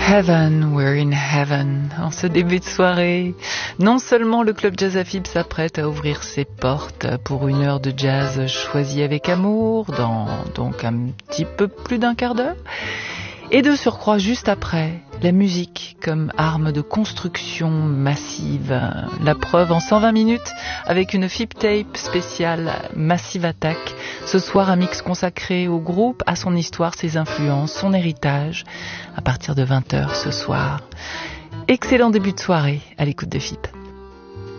Heaven, we're in heaven. En ce début de soirée, non seulement le club Jazz AFib s'apprête à ouvrir ses portes pour une heure de jazz choisie avec amour, dans donc un petit peu plus d'un quart d'heure, et de surcroît juste après, la musique comme arme de construction massive. La preuve en 120 minutes avec une FIB tape spéciale Massive Attack. Ce soir, un mix consacré au groupe, à son histoire, ses influences, son héritage. À partir de 20h ce soir. Excellent début de soirée à l'écoute de FIB.